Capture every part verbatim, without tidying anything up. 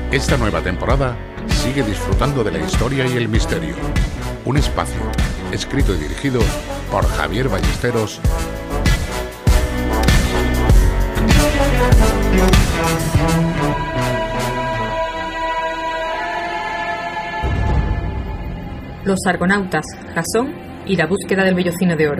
Esta nueva temporada sigue disfrutando de la historia y el misterio. Un espacio escrito y dirigido por Javier Ballesteros. Los argonautas, Jasón y la búsqueda del vellocino de oro.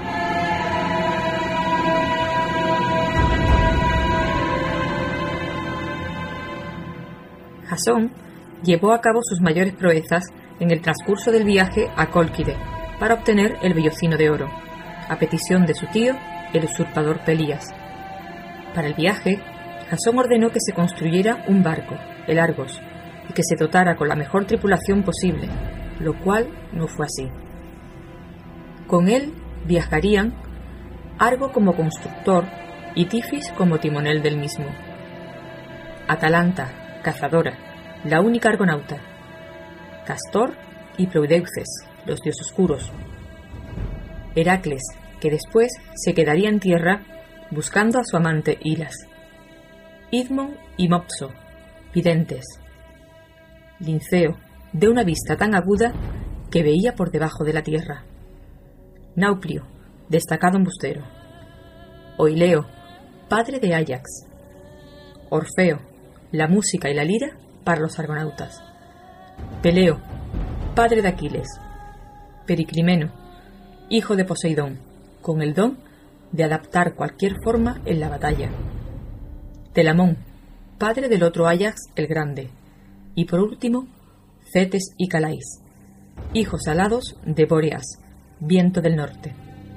Jasón llevó a cabo sus mayores proezas en el transcurso del viaje a Cólquide para obtener el vellocino de oro, a petición de su tío, el usurpador Pelías. Para el viaje, Jasón ordenó que se construyera un barco, el Argos, y que se dotara con la mejor tripulación posible, lo cual no fue así. Con él viajarían Argo como constructor y Tifis como timonel del mismo. Atalanta, cazadora, la única argonauta. Castor y Proideuces, los dioses oscuros. Heracles, que después se quedaría en tierra buscando a su amante Hilas. Idmon y Mopso, videntes. Linceo, de una vista tan aguda que veía por debajo de la tierra. Nauplio, destacado embustero. Oileo, padre de Áyax. Orfeo, la música y la lira para los argonautas. Peleo, padre de Aquiles. Periclimeno, hijo de Poseidón, con el don de adaptar cualquier forma en la batalla. Telamón, padre del otro Áyax el Grande. Y por último, Cetes y Calais, hijos alados de Bóreas, viento del norte.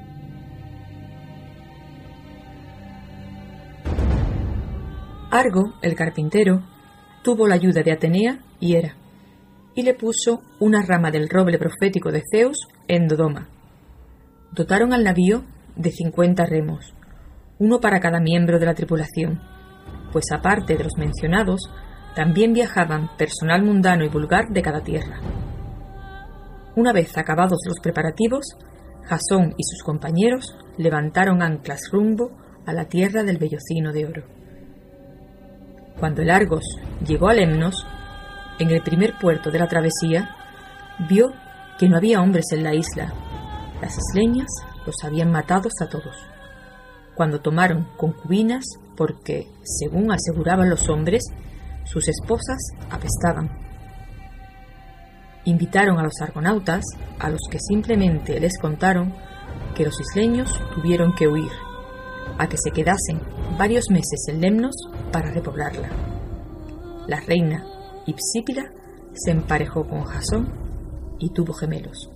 Argo, el carpintero, tuvo la ayuda de Atenea y Hera, y le puso una rama del roble profético de Zeus en Dodoma. Dotaron al navío de cincuenta remos, uno para cada miembro de la tripulación, pues aparte de los mencionados, también viajaban personal mundano y vulgar de cada tierra. Una vez acabados los preparativos, Jasón y sus compañeros levantaron anclas rumbo a la tierra del vellocino de oro. Cuando el Argos llegó a Lemnos, en el primer puerto de la travesía, vio que no había hombres en la isla. Las isleñas los habían matado a todos. Cuando tomaron concubinas, porque, según aseguraban los hombres, sus esposas apestaban. Invitaron a los argonautas, a los que simplemente les contaron que los isleños tuvieron que huir, a que se quedasen varios meses en Lemnos para repoblarla. La reina Hipsípila se emparejó con Jasón y tuvo gemelos.